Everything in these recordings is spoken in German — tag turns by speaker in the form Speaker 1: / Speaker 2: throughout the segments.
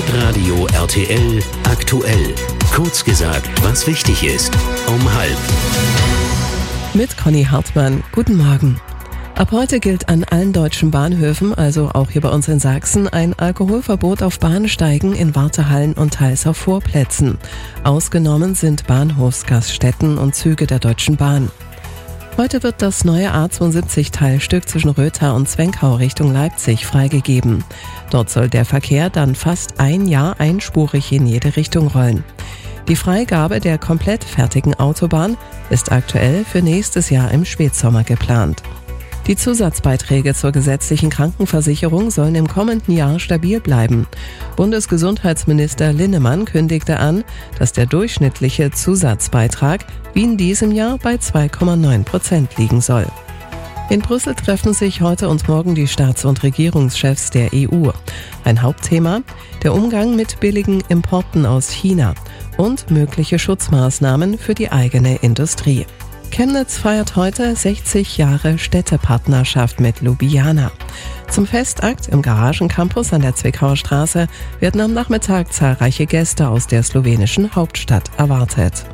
Speaker 1: Hitradio RTL aktuell. Kurz gesagt, was wichtig ist. Um 12:30.
Speaker 2: Mit Conny Hartmann. Guten Morgen. Ab heute gilt an allen deutschen Bahnhöfen, also auch hier bei uns in Sachsen, ein Alkoholverbot auf Bahnsteigen, in Wartehallen und teils auf Vorplätzen. Ausgenommen sind Bahnhofsgaststätten und Züge der Deutschen Bahn. Heute wird das neue A72-Teilstück zwischen Rötha und Zwenkau Richtung Leipzig freigegeben. Dort soll der Verkehr dann fast ein Jahr einspurig in jede Richtung rollen. Die Freigabe der komplett fertigen Autobahn ist aktuell für nächstes Jahr im Spätsommer geplant. Die Zusatzbeiträge zur gesetzlichen Krankenversicherung sollen im kommenden Jahr stabil bleiben. Bundesgesundheitsminister Linnemann kündigte an, dass der durchschnittliche Zusatzbeitrag wie in diesem Jahr bei 2,9% liegen soll. In Brüssel treffen sich heute und morgen die Staats- und Regierungschefs der EU. Ein Hauptthema: der Umgang mit billigen Importen aus China und mögliche Schutzmaßnahmen für die eigene Industrie. Chemnitz feiert heute 60 Jahre Städtepartnerschaft mit Ljubljana. Zum Festakt im Garagencampus an der Zwickauer Straße werden am Nachmittag zahlreiche Gäste aus der slowenischen Hauptstadt erwartet.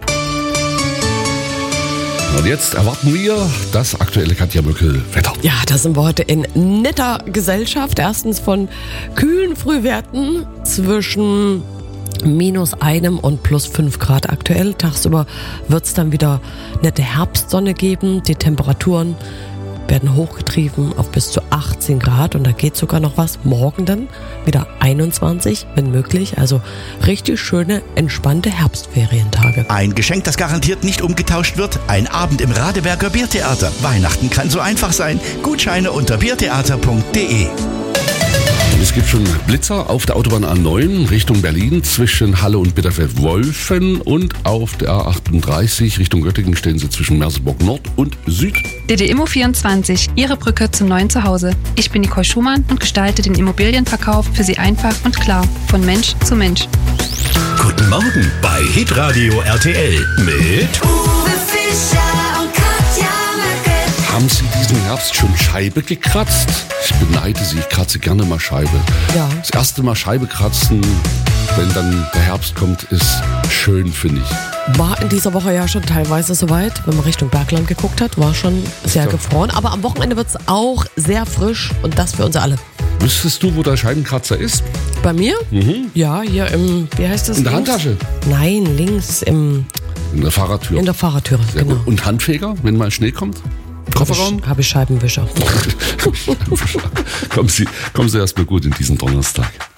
Speaker 3: Und jetzt erwarten wir das aktuelle Katja Mückel-Wetter.
Speaker 4: Ja, da sind wir heute in netter Gesellschaft. Erstens von kühlen Frühwerten zwischen -1 und +5 Grad aktuell. Tagsüber wird es dann wieder nette Herbstsonne geben. Die Temperaturen werden hochgetrieben auf bis zu 18 Grad und da geht sogar noch was. Morgen dann wieder 21, wenn möglich. Also richtig schöne, entspannte Herbstferientage.
Speaker 5: Ein Geschenk, das garantiert nicht umgetauscht wird. Ein Abend im Radeberger Biertheater. Weihnachten kann so einfach sein. Gutscheine unter biertheater.de.
Speaker 3: Es gibt schon Blitzer auf der Autobahn A9 Richtung Berlin zwischen Halle und Bitterfeld-Wolfen und auf der A38 Richtung Göttingen stehen sie zwischen Merseburg Nord und Süd.
Speaker 6: DD-Immo24, Ihre Brücke zum neuen Zuhause. Ich bin Nicole Schumann und gestalte den Immobilienverkauf für Sie einfach und klar, von Mensch zu Mensch.
Speaker 1: Guten Morgen bei Hitradio RTL mit
Speaker 7: Uwe Fischer und Katja Mückel.
Speaker 3: Haben Sie diesen Herbst schon Scheibe gekratzt? Ich beneide Sie, ich kratze gerne mal Scheibe.
Speaker 4: Ja.
Speaker 3: Das erste Mal Scheibe kratzen, wenn dann der Herbst kommt, ist schön, finde ich.
Speaker 4: War in dieser Woche ja schon teilweise soweit, wenn man Richtung Bergland geguckt hat, war schon sehr gefroren. Aber am Wochenende wird es auch sehr frisch und das für uns alle.
Speaker 3: Wüsstest du, wo der Scheibenkratzer ist?
Speaker 4: Bei mir? Ja, hier im, wie heißt das?
Speaker 3: In der
Speaker 4: links?
Speaker 3: Handtasche?
Speaker 4: Nein, links in
Speaker 3: der Fahrradtür.
Speaker 4: der Fahrradtüre,
Speaker 3: Sehr
Speaker 4: genau.
Speaker 3: gut. Und Handfeger, wenn mal Schnee kommt? Kofferraum?
Speaker 4: Habe ich Scheibenwischer.
Speaker 3: Kommen Sie erst mal gut in diesen Donnerstag.